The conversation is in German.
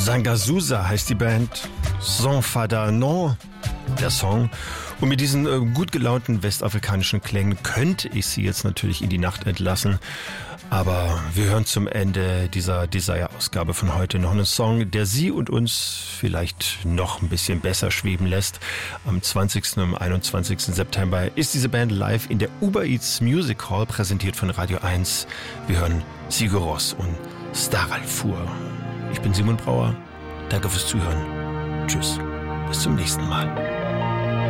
Sangazusa heißt die Band, Sans Fada Non, der Song. Und mit diesen gut gelaunten westafrikanischen Klängen könnte ich Sie jetzt natürlich in die Nacht entlassen. Aber wir hören zum Ende dieser Desire-Ausgabe von heute noch einen Song, der Sie und uns vielleicht noch ein bisschen besser schweben lässt. Am 20. und 21. September ist diese Band live in der Uber Eats Music Hall, präsentiert von Radio 1. Wir hören Sigur Rós und Staralfur. Ich bin Simon Brauer. Danke fürs Zuhören. Tschüss. Bis zum nächsten Mal.